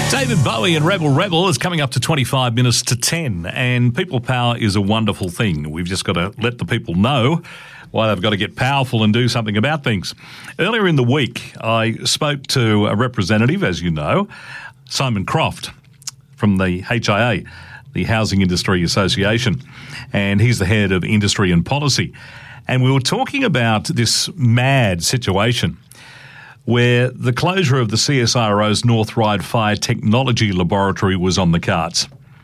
David Bowie and Rebel Rebel is coming up to 25 minutes to 10, and people power is a wonderful thing. We've just got to let the people know why they've got to get powerful and do something about things. Earlier in the week, I spoke to a representative, as you know, Simon Croft from the HIA, the Housing Industry Association, and he's the head of industry and policy. And we were talking about this mad situation where the closure of the CSIRO's North Ryde Fire Technology Laboratory was on the cards.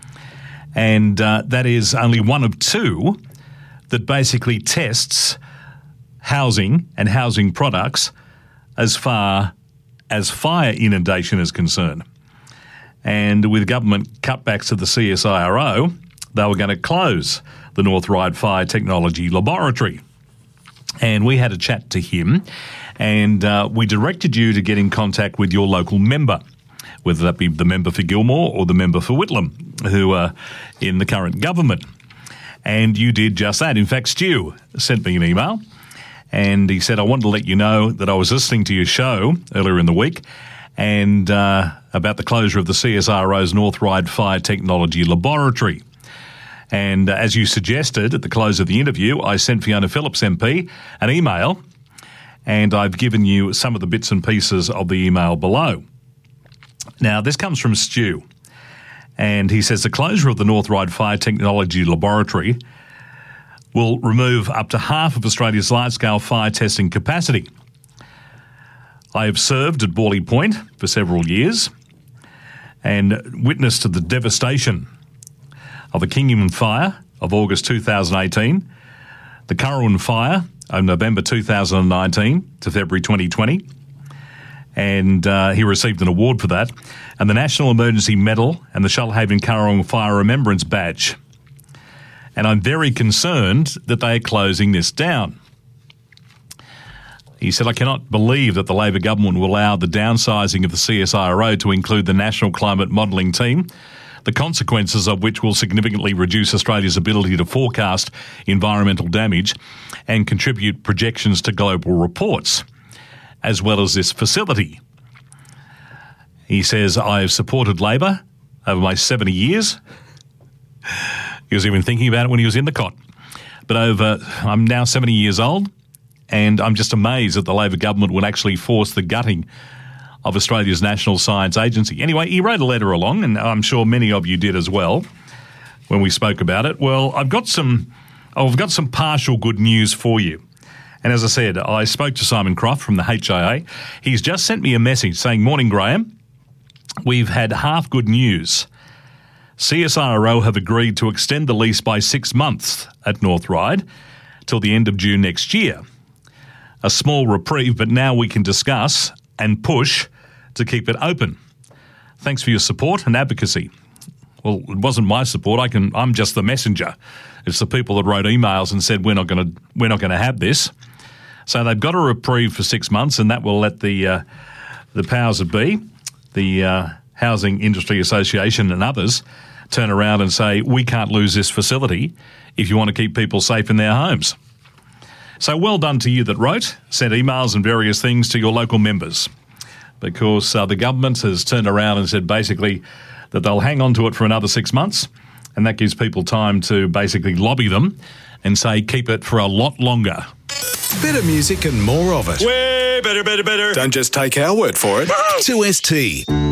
And that is only one of two that basically tests housing and housing products as far as fire inundation is concerned. And with government cutbacks to the CSIRO, they were going to close the North Ryde Fire Technology Laboratory. And we had a chat to him, and we directed you to get in contact with your local member, whether that be the member for Gilmore or the member for Whitlam, who are in the current government. And you did just that. In fact, Stu sent me an email, and he said, I wanted to let you know that I was listening to your show earlier in the week and about the closure of the CSIRO's North Ryde Fire Technology Laboratory. And as you suggested at the close of the interview, I sent Fiona Phillips MP an email, and I've given you some of the bits and pieces of the email below. Now, this comes from Stu, and he says the closure of the North Ryde Fire Technology Laboratory will remove up to half of Australia's large-scale fire testing capacity. I have served at Borley Point for several years and witnessed the devastation of the Kingyman Fire of August 2018, the Currowan Fire of November 2019 to February 2020, and he received an award for that, and the National Emergency Medal and the Shoalhaven Currowan Fire Remembrance Badge. And I'm very concerned that they are closing this down. He said, I cannot believe that the Labor government will allow the downsizing of the CSIRO to include the National Climate Modelling Team, the consequences of which will significantly reduce Australia's ability to forecast environmental damage and contribute projections to global reports, as well as this facility. He says, I have supported Labor over my 70 years. He was even thinking about it when he was in the cot. But I'm now 70 years old, and I'm just amazed that the Labor government would actually force the gutting of Australia's National Science Agency. Anyway, he wrote a letter along, and I'm sure many of you did as well when we spoke about it. Well, I've got some partial good news for you. And as I said, I spoke to Simon Croft from the HIA. He's just sent me a message saying, Morning, Graham. We've had half good news. CSIRO have agreed to extend the lease by 6 months at North Ryde till the end of June next year. A small reprieve, but now we can discuss and push to keep it open. Thanks for your support and advocacy. Well, it wasn't my support. I'm just the messenger. It's the people that wrote emails and said we're not going to have this. So they've got a reprieve for 6 months, and that will let the powers that be, the Housing Industry Association and others, turn around and say we can't lose this facility if you want to keep people safe in their homes. So well done to you that wrote, sent emails and various things to your local members, because the government has turned around and said basically that they'll hang on to it for another 6 months, and that gives people time to basically lobby them and say keep it for a lot longer. Better music and more of it. Way better, better, better. Don't just take our word for it. 2ST.